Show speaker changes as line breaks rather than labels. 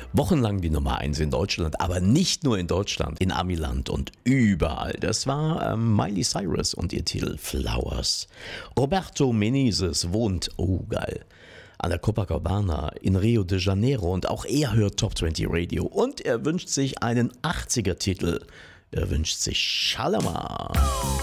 Wochenlang die Nummer 1 in Deutschland, aber nicht nur in Deutschland, in Amiland und überall. Das war Miley Cyrus und ihr Titel Flowers. Roberto Menezes wohnt, oh geil, an der Copacabana in Rio de Janeiro und auch er hört Top 20 Radio und er wünscht sich einen 80er-Titel. Er wünscht sich Shalamar.